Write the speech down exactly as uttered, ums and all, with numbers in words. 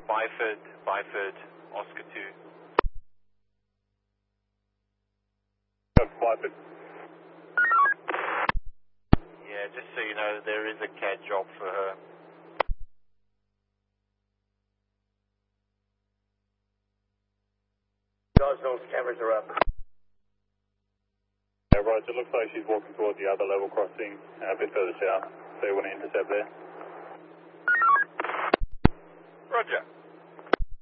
Byford, Byford, Oscar two. Byford. Yeah, just so you know, there is a C A D job for her. Guys, those cameras are up. Yeah, right, it looks like she's walking towards the other level crossing, uh, a bit further south, so you want to intercept there. Roger.